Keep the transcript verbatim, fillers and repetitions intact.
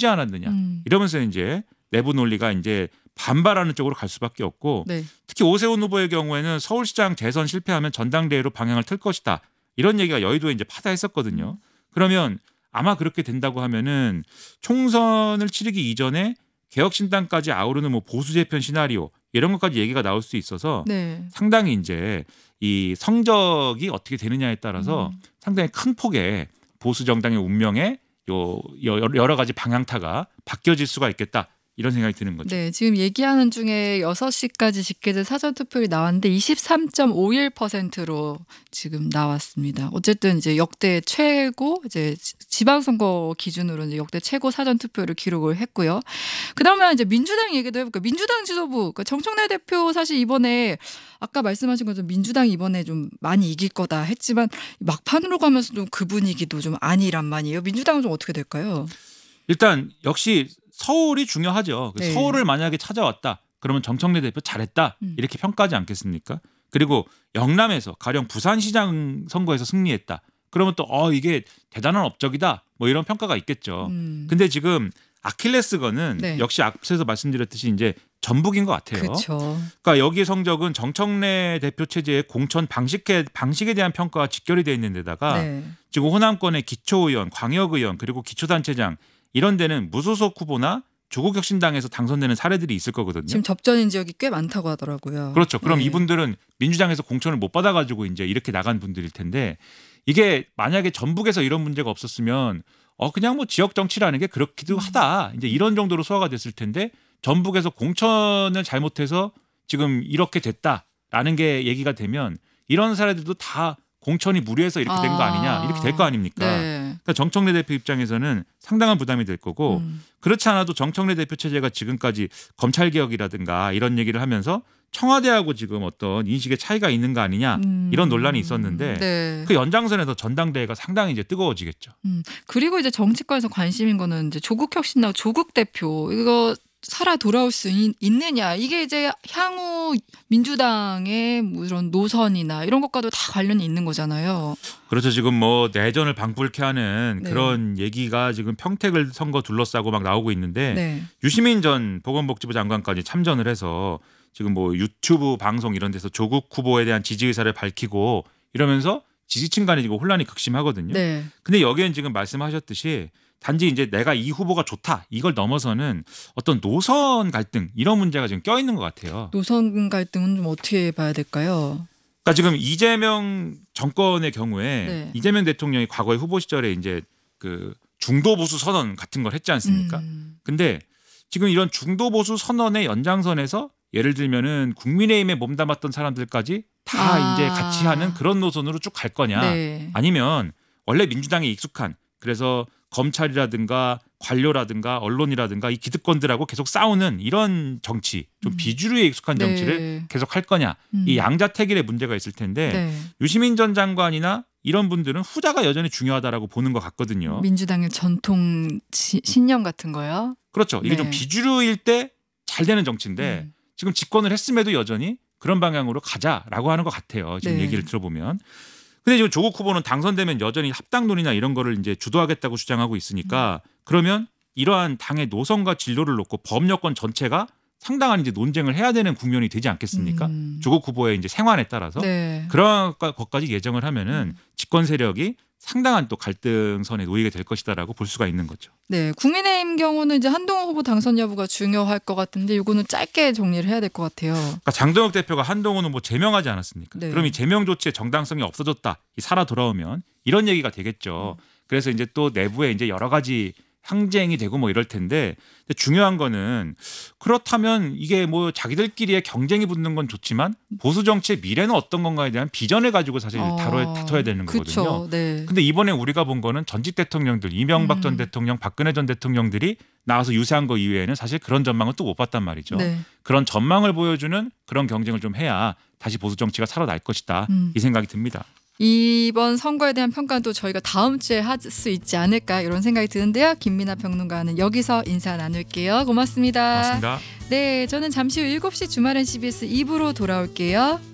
쉬지 않았느냐. 음. 이러면서 이제 내부 논리가 이제 반발하는 쪽으로 갈 수밖에 없고 네. 특히 오세훈 후보의 경우에는 서울시장 재선 실패하면 전당대회로 방향을 틀 것이다. 이런 얘기가 여의도에 이제 파다했었거든요. 그러면 아마 그렇게 된다고 하면은 총선을 치르기 이전에 개혁신당까지 아우르는 뭐 보수 재편 시나리오 이런 것까지 얘기가 나올 수 있어서 네. 상당히 이제 이 성적이 어떻게 되느냐에 따라서 음. 상당히 큰 폭의 보수 정당의 운명에 요 여러 가지 방향타가 바뀌어질 수가 있겠다. 이런 생각이 드는 거죠. 네, 지금 얘기하는 중에 여섯 시까지 집계된 사전투표율이 나왔는데 이십삼 점 오일 퍼센트로 지금 나왔습니다. 어쨌든 이제 역대 최고 이제 지방선거 기준으로 이제 역대 최고 사전투표를 기록을 했고요. 그다음에 이제 민주당 얘기도 해볼까요? 민주당 지도부 그러니까 정청래 대표 사실 이번에 아까 말씀하신 것처럼 민주당이 이번에 좀 많이 이길 거다 했지만 막판으로 가면서 좀 그 분위기도 좀 아니란 말이에요. 민주당은 좀 어떻게 될까요? 일단 역시 서울이 중요하죠. 네. 서울을 만약에 찾아왔다. 그러면 정청래 대표 잘했다. 음. 이렇게 평가하지 않겠습니까? 그리고 영남에서 가령 부산시장 선거에서 승리했다. 그러면 또 어 이게 대단한 업적이다. 뭐 이런 평가가 있겠죠. 음. 근데 지금 아킬레스건은 네. 역시 앞서서 말씀드렸듯이 이제 전북인 것 같아요. 그렇죠. 그러니까 여기의 성적은 정청래 대표 체제의 공천 방식에 방식에 대한 평가가 직결이 돼 있는 데다가 네. 지금 호남권의 기초의원, 광역의원 그리고 기초단체장 이런 데는 무소속 후보나 조국혁신당에서 당선되는 사례들이 있을 거거든요. 지금 접전인 지역이 꽤 많다고 하더라고요. 그렇죠. 그럼 네. 이분들은 민주당에서 공천을 못 받아가지고 이제 이렇게 나간 분들일 텐데 이게 만약에 전북에서 이런 문제가 없었으면 어 그냥 뭐 지역 정치라는 게 그렇기도 하다. 이제 이런 정도로 소화가 됐을 텐데 전북에서 공천을 잘못해서 지금 이렇게 됐다라는 게 얘기가 되면 이런 사례들도 다 공천이 무리해서 이렇게 된 거 아니냐 이렇게 될 거 아닙니까? 네. 그러니까 정청래 대표 입장에서는 상당한 부담이 될 거고 음. 그렇지 않아도 정청래 대표 체제가 지금까지 검찰개혁이라든가 이런 얘기를 하면서 청와대하고 지금 어떤 인식의 차이가 있는 거 아니냐 음. 이런 논란이 있었는데 네. 그 연장선에서 전당대회가 상당히 이제 뜨거워지겠죠. 음. 그리고 이제 정치권에서 관심인 거는 이제 조국혁신당 조국 대표 이거 살아 돌아올 수 있, 있느냐 이게 이제 향후 민주당의 뭐 이런 노선이나 이런 것과도 다 관련이 있는 거잖아요. 그렇죠. 지금 뭐 내전을 방불케 하는 네. 그런 얘기가 지금 평택을 선거 둘러싸고 막 나오고 있는데 네. 유시민 전 보건복지부 장관까지 참전을 해서 지금 뭐 유튜브 방송 이런 데서 조국 후보에 대한 지지 의사를 밝히고 이러면서 지지층 간에 지금 혼란이 극심하거든요. 네. 근데 여기엔 지금 말씀하셨듯이 단지 이제 내가 이 후보가 좋다 이걸 넘어서는 어떤 노선 갈등 이런 문제가 지금 껴있는 것 같아요. 노선 갈등은 좀 어떻게 봐야 될까요? 그러니까 지금 이재명 정권의 경우에 네. 이재명 대통령이 과거에 후보 시절에 이제 그 중도 보수 선언 같은 걸 했지 않습니까? 음. 근데 지금 이런 중도 보수 선언의 연장선에서 예를 들면은 국민의힘에 몸담았던 사람들까지 다 아. 이제 같이 하는 그런 노선으로 쭉 갈 거냐? 네. 아니면 원래 민주당에 익숙한 그래서 검찰이라든가 관료라든가 언론이라든가 이 기득권들하고 계속 싸우는 이런 정치 좀 음. 비주류에 익숙한 네. 정치를 계속 할 거냐 음. 이 양자택일의 문제가 있을 텐데 네. 유시민 전 장관이나 이런 분들은 후자가 여전히 중요하다라고 보는 것 같거든요. 민주당의 전통 지, 신념 같은 거요. 그렇죠. 이게 네. 좀 비주류일 때 잘 되는 정치인데 음. 지금 집권을 했음에도 여전히 그런 방향으로 가자라고 하는 것 같아요. 지금 네. 얘기를 들어보면. 근데 지금 조국 후보는 당선되면 여전히 합당론이나 이런 거를 이제 주도하겠다고 주장하고 있으니까 그러면 이러한 당의 노선과 진로를 놓고 법여권 전체가 상당한 이제 논쟁을 해야 되는 국면이 되지 않겠습니까? 음. 조국 후보의 이제 생활에 따라서 네. 그런 것까지 예정을 하면은 음. 집권 세력이 상당한 또 갈등선에 놓이게 될 것이다라고 볼 수가 있는 거죠. 네, 국민의힘 경우는 이제 한동훈 후보 당선 여부가 중요할 것 같은데 이거는 짧게 정리를 해야 될 것 같아요. 그러니까 장동혁 대표가 한동훈 후보 제명하지 않았습니까? 네. 그럼 이 제명 조치의 정당성이 없어졌다. 이 살아 돌아오면 이런 얘기가 되겠죠. 그래서 이제 또 내부에 이제 여러 가지 항쟁이 되고 뭐 이럴 텐데 근데 중요한 거는 그렇다면 이게 뭐 자기들끼리의 경쟁이 붙는 건 좋지만 보수 정치의 미래는 어떤 건가에 대한 비전을 가지고 사실 어, 다뤄야 다퉈야 되는 거거든요. 그쵸, 네. 근데 이번에 우리가 본 거는 전직 대통령들 이명박 음. 전 대통령, 박근혜 전 대통령들이 나와서 유세한 거 이외에는 사실 그런 전망은 또 못 봤단 말이죠. 네. 그런 전망을 보여주는 그런 경쟁을 좀 해야 다시 보수 정치가 살아날 것이다. 음. 이 생각이 듭니다. 이번 선거에 대한 평가는 또 저희가 다음 주에 할 수 있지 않을까 이런 생각이 드는데요. 김민아 평론가는 여기서 인사 나눌게요. 고맙습니다. 고맙습니다. 네, 저는 잠시 후 일곱 시 주말엔 씨비에스 이 부로 돌아올게요.